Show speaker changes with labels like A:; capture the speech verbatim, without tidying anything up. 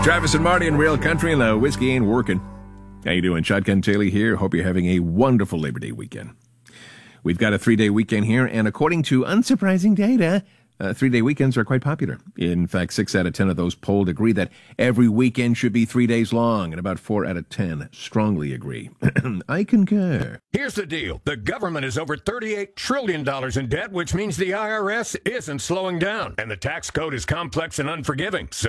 A: Travis and Marty in Real Country, and the whiskey ain't working. How you doing? Shotgun Taylor here. Hope you're having a wonderful Labor Day weekend. We've got a three-day weekend here, and according to unsurprising data, uh, three-day weekends are quite popular. In fact, six out of ten of those polled agree that every weekend should be three days long, and about four out of ten strongly agree. I concur.
B: Here's the deal. The government is over thirty-eight trillion dollars in debt, which means the I R S isn't slowing down, and the tax code is complex and unforgiving. So